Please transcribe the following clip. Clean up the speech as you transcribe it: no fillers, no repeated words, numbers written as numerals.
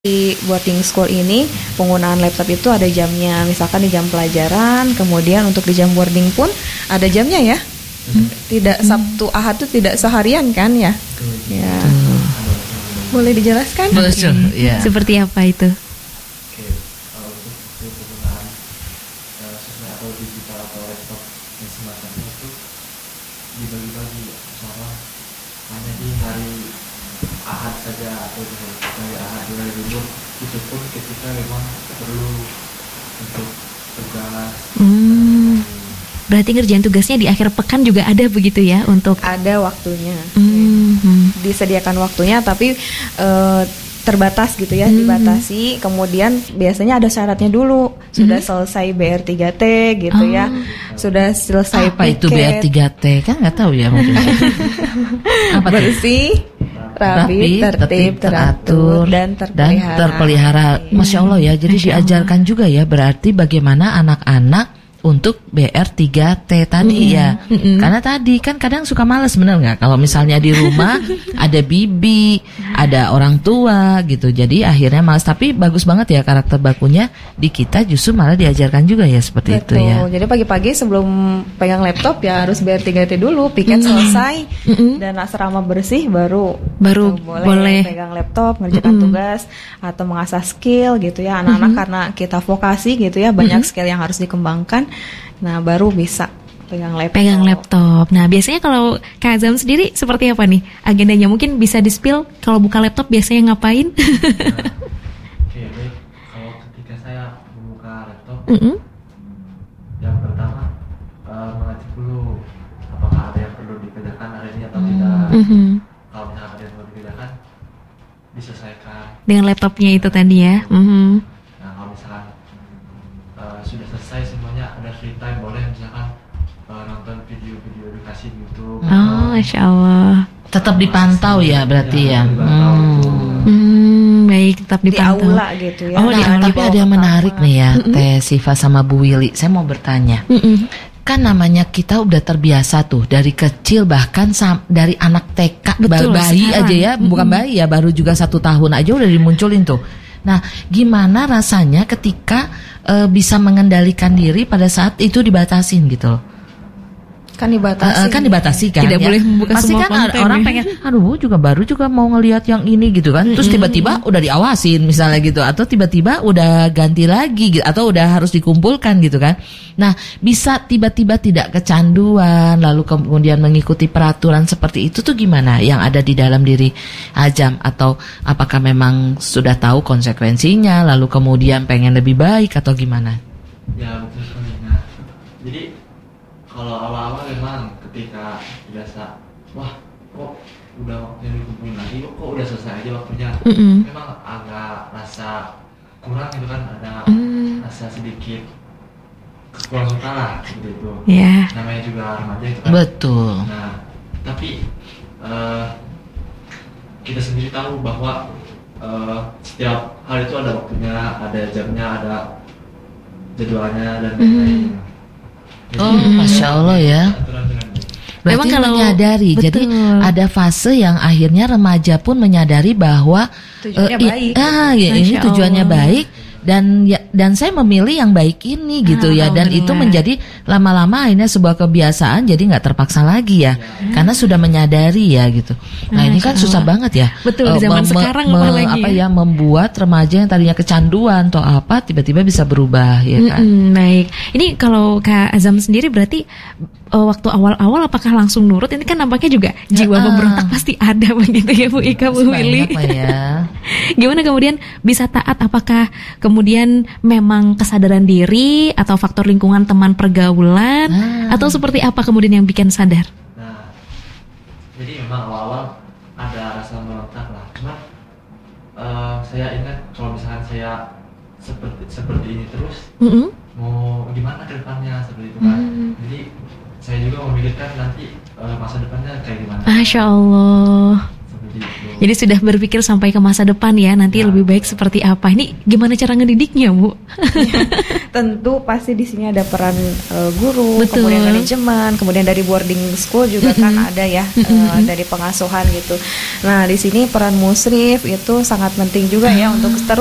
Di boarding school ini penggunaan laptop itu ada jamnya, misalkan di jam pelajaran, kemudian untuk di jam boarding pun ada jamnya ya. Tidak Sabtu Ahad itu tidak seharian kan ya? Ya. Boleh dijelaskan? Betul, ya. Seperti apa itu? Oke, kalau untuk penggunaan sosmed atau digital atau laptop dan semacamnya itu dibagi-bagi, misalnya hanya di hari Ahad saja atau di hari Ahad di hari libur, itu pun ketika memang perlu untuk tugas. Berarti ngerjain tugasnya di akhir pekan juga ada begitu ya untuk Ada waktunya. Disediakan waktunya tapi terbatas gitu ya, dibatasi. Kemudian biasanya ada syaratnya dulu. Sudah selesai BR3T gitu ya. Sudah selesai Apa itu piket. BR3T? Kan nggak tahu ya mungkin. Apa tuh? Bersih, rapi, tertib, teratur dan terpelihara. Masya Allah ya. Jadi diajarkan juga ya berarti bagaimana anak-anak untuk BR3T tadi ya. Karena tadi kan kadang suka malas, bener nggak? Kalau misalnya di rumah ada bibi, ada orang tua gitu. Jadi akhirnya malas. Tapi bagus banget ya karakter bakunya di kita justru malah diajarkan juga ya seperti itu ya. Jadi pagi-pagi sebelum pegang laptop ya harus BR3T dulu, piket selesai dan asrama bersih baru boleh pegang laptop, mengerjakan tugas atau mengasah skill gitu ya. Anak-anak karena kita vokasi gitu ya, banyak skill yang harus dikembangkan. Nah, baru bisa pegang laptop. Nah, biasanya kalau Kak Azam sendiri seperti apa nih agendanya? Mungkin bisa di-spill kalau buka laptop biasanya ngapain? Oke, baik. Kalau ketika saya membuka laptop, yang pertama mengecek dulu apakah ada yang perlu dikerjakan hari ini atau tidak. Kalau misalnya ada yang perlu dikerjakan, diselesaikan Dengan laptopnya itu tadi ya. Nah, kalau misalkan sudah selesai semuanya, ada free time, boleh misalkan nonton video-video edukasi di YouTube. Oh, Masya Allah. Tetap dipantau ya berarti ya. Baik, tetap di dipantau. aula gitu ya. Oh, di aula. Tapi ada yang menarik nih ya, Teh Siva sama Bu Willy. Saya mau bertanya. Kan namanya kita udah terbiasa tuh dari kecil, bahkan dari anak TK, Betul, bayi sekarang. aja ya, bukan bayi ya, baru juga 1 tahun aja udah dimunculin tuh. Nah, gimana rasanya ketika bisa mengendalikan diri pada saat itu dibatasin gitu loh? Kan dibatasi. Kan dibatasi kan. Tidak ya? boleh membuka Pasti semua kan konten, orang ya. pengen, aduh baru juga mau ngelihat yang ini gitu kan. Terus tiba-tiba udah diawasin misalnya gitu, atau tiba-tiba udah ganti lagi gitu, atau udah harus dikumpulkan gitu kan. Nah, bisa tiba-tiba tidak kecanduan lalu kemudian mengikuti peraturan seperti itu tuh gimana yang ada di dalam diri Azam, atau apakah memang sudah tahu konsekuensinya lalu kemudian pengen lebih baik atau gimana? Ya, betul sekali. Nah, jadi kalau awal-awal memang ketika biasa, wah kok udah waktunya dikumpulin lagi, kok udah selesai aja waktunya, memang agak rasa kurang gitu kan, ada rasa sedikit kurang suka lah seperti itu. Ya. Namanya juga remaja itu kan. Betul. Nah, tapi kita sendiri tahu bahwa setiap hal itu ada waktunya, ada jamnya, ada jadwalnya dan lain-lain. Oh, Masya Allah ya. Berarti Memang kalau- menyadari. betul. Jadi ada fase yang akhirnya remaja pun menyadari bahwa Tujuannya baik. ini Masya tujuannya Allah. baik dan saya memilih yang baik ini gitu ya, dan itu menjadi lama-lama akhirnya sebuah kebiasaan, jadi nggak terpaksa lagi ya, karena sudah menyadari ya gitu. Nah, ini kan susah banget ya. Betul, di zaman sekarang apalagi ya. Membuat remaja yang tadinya kecanduan atau apa tiba-tiba bisa berubah ya kan. Baik. Ini kalau Kak Azam sendiri berarti waktu awal-awal apakah langsung nurut? Ini kan nampaknya juga jiwa pemberontak pasti ada begitu ya Bu Ika, Bu Willy. Banyak lah ya. Gimana kemudian bisa taat? Apakah kemudian memang kesadaran diri atau faktor lingkungan, teman, pergaulan, atau seperti apa kemudian yang bikin sadar? Nah, jadi memang awal-awal ada rasa memberontak lah. Cuma saya ingat kalau misalkan saya seperti ini terus, mau gimana ke depannya seperti itu kan. Jadi saya juga memikirkan nanti masa depannya kayak gimana. Masya Allah. Seperti Jadi sudah berpikir sampai ke masa depan ya, nanti lebih baik seperti apa. Ini gimana cara ngedidiknya, Bu? Tentu pasti di sini ada peran guru, Betul. kemudian manajemen, kemudian dari boarding school juga kan ada ya, dari pengasuhan gitu. Nah, di sini peran musrif itu sangat penting juga ya untuk